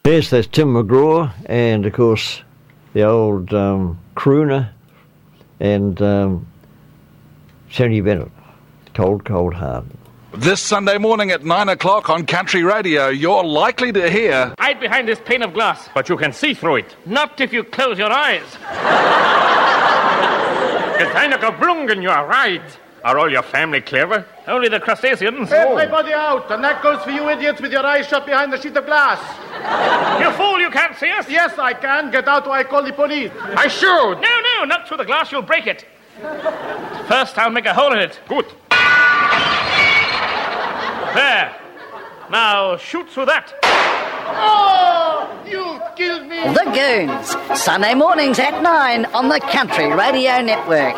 Yes, that's Tim McGraw, and of course the old crooner and Tony Bennett, Cold, Cold Heart. This Sunday morning at 9 o'clock on Country Radio, you're likely to hear... Hide behind this pane of glass, but you can see through it. Not if you close your eyes. Geteineke Blungen, you are right. Are all your family clever? Only the crustaceans? Everybody out, and that goes for you idiots with your eyes shut behind the sheet of glass. You fool, you can't see us? Yes, I can. Get out or I call the police. I shoot. No, not through the glass, you'll break it. First, I'll make a hole in it. Good. There. Now, shoot through that. Oh, you killed me. The Goons, Sunday mornings at 9 on the Country Radio Network.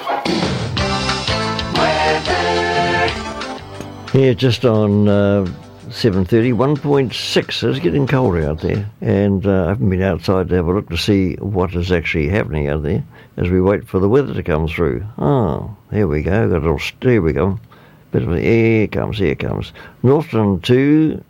Yeah, just on 7:30, 1.6. It's getting colder out there, and I haven't been outside to have a look to see what is actually happening out there as we wait for the weather to come through. Oh, here we go. Got a little. Here we go. Bit of here it comes. Northland to.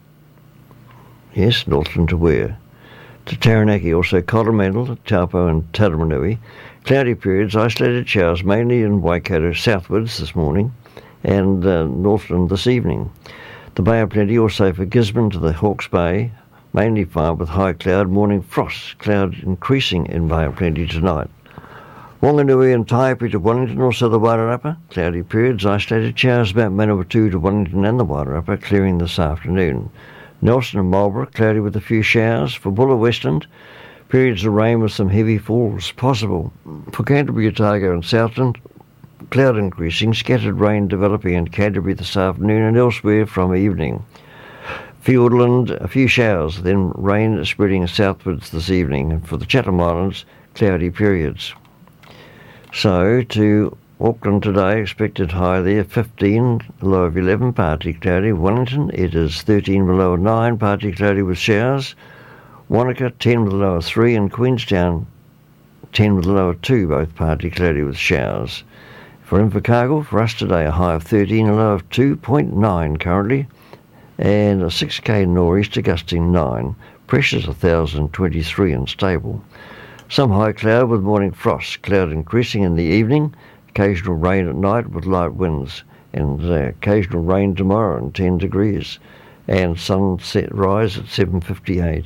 Yes, Northland to where? To Taranaki, also Coromandel, Taupo and Taramanui. Cloudy periods, isolated showers mainly in Waikato southwards this morning and Northland this evening. The Bay of Plenty also for Gisborne to the Hawke's Bay, mainly fine with high cloud, morning frost, cloud increasing in Bay of Plenty tonight. Wanganui and Taipi to Wellington, also the Wairarapa, cloudy periods, isolated showers about Manawatu to Wellington and the Wairarapa, clearing this afternoon. Nelson and Marlborough, cloudy with a few showers. For Bulla Westland, periods of rain with some heavy falls possible. For Canterbury, Otago and Southland, cloud increasing, scattered rain developing in Canterbury this afternoon and elsewhere from evening. Fiordland, a few showers, then rain spreading southwards this evening. And for the Chatham Islands, cloudy periods. So to Auckland today, expected high there, 15, low of 11, partly cloudy. Wellington, it is 13 with a low of 9, partly cloudy with showers. Wanaka, 10 with a low of 3, and Queenstown, 10 with a low of 2, both partly cloudy with showers. For Invercargill, for us today, a high of 13, a low of 2.9 currently, and a 6k nor'easter gusting 9. Pressure's 1,023 and stable. Some high cloud with morning frost, cloud increasing in the evening, occasional rain at night with light winds, and occasional rain tomorrow and 10 degrees, and sunset rise at 7:58.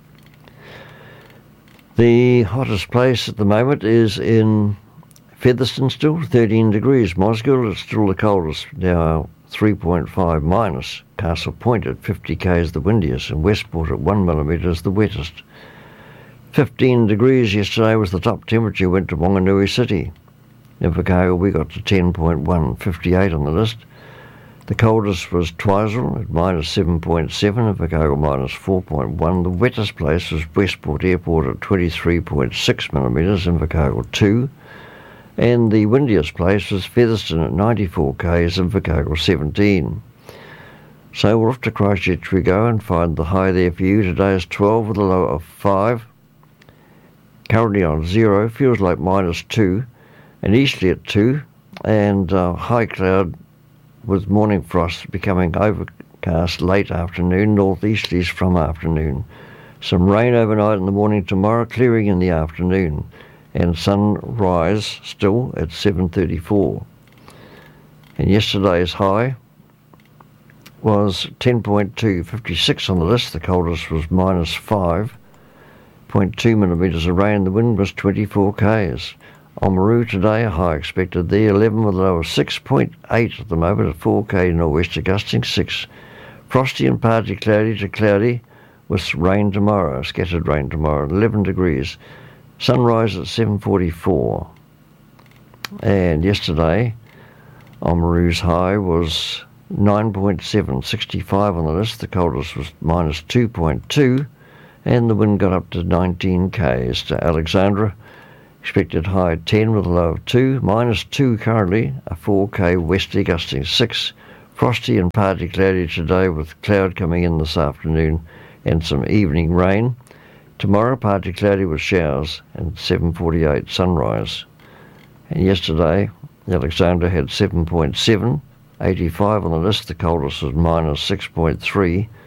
The hottest place at the moment is in Featherston still, 13 degrees. Mosgiel is still the coldest, now 3.5 minus. Castle Point at 50 k is the windiest, and Westport at 1 millimetre is the wettest. 15 degrees yesterday was the top temperature, went to Wanganui City. In Invercargill we got to 10.1, 58 on the list. The coldest was Twizel at minus 7.7, Invercargill minus 4.1. The wettest place was Westport Airport at 23.6 millimetres, Invercargill 2. And the windiest place was Featherston at 94 k's, Invercargill 17. So we're off to Christchurch we go and find the high there for you. Today is 12 with a low of 5. Currently on 0, feels like minus 2. And easterly at 2, and high cloud with morning frost becoming overcast late afternoon, northeasterlies from afternoon. Some rain overnight in the morning tomorrow, clearing in the afternoon, and sunrise still at 7:34. And yesterday's high was 10.2, 56 on the list. The coldest was minus 5.2 millimetres of rain. The wind was 24 k's. Oamaru today, a high expected there, 11 with a low of 6.8 at the moment, at 4k nor'wester gusting 6. Frosty and partly cloudy to cloudy with rain tomorrow, scattered rain tomorrow, 11 degrees. Sunrise at 7:44. And yesterday, Oamaru's high was 9.7, 65 on the list. The coldest was minus 2.2, and the wind got up to 19 k's. To Alexandra, expected high 10 with a low of 2, minus 2 currently, a 4k westerly gusting 6. Frosty and partly cloudy today with cloud coming in this afternoon and some evening rain. Tomorrow partly cloudy with showers and 7:48 sunrise. And yesterday Alexandra had 7.7, 85 on the list. The coldest was minus 6.3,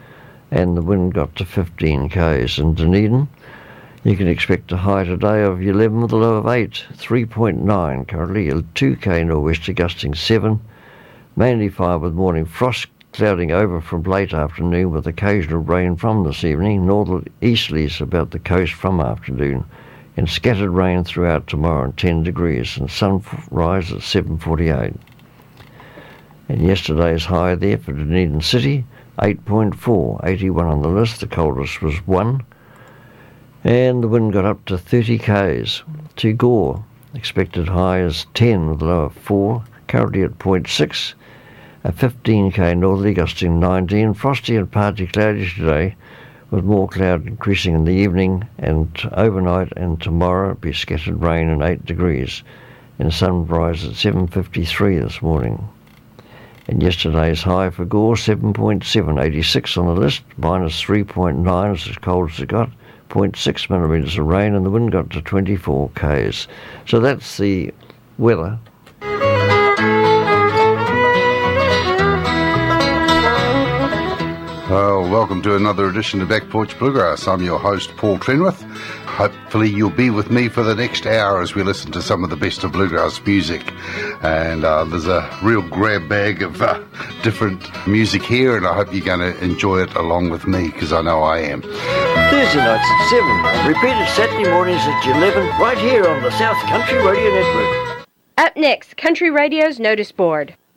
and the wind got to 15 k's. In Dunedin, you can expect a high today of 11 with a low of 8, 3.9 currently, a 2k nor'wester gusting 7, mainly 5 with morning frost clouding over from late afternoon with occasional rain from this evening, northeasterlies about the coast from afternoon, and scattered rain throughout tomorrow and 10 degrees, and sunrise at 7:48. And yesterday's high there for Dunedin City, 8.4, 81 on the list, the coldest was 1, and the wind got up to 30 k's. To Gore, expected high is 10 with a low of 4, currently at 0.6, a 15k northerly gusting 19, frosty and partly cloudy today, with more cloud increasing in the evening, and overnight and tomorrow be scattered rain and 8 degrees, and sunrise at 7:53 this morning. And yesterday's high for Gore, 7.7, 86 on the list, minus 3.9 is as cold as it got, 0.6 millimetres of rain, and the wind got to 24 k's. So that's the weather. Well, welcome to another edition of Back Porch Bluegrass. I'm your host, Paul Trenwith. Hopefully you'll be with me for the next hour as we listen to some of the best of bluegrass music. And there's a real grab bag of different music here, and I hope you're going to enjoy it along with me, because I know I am. Thursday nights at 7, and repeated Saturday mornings at 11, right here on the South Country Radio Network. Up next, Country Radio's Notice Board.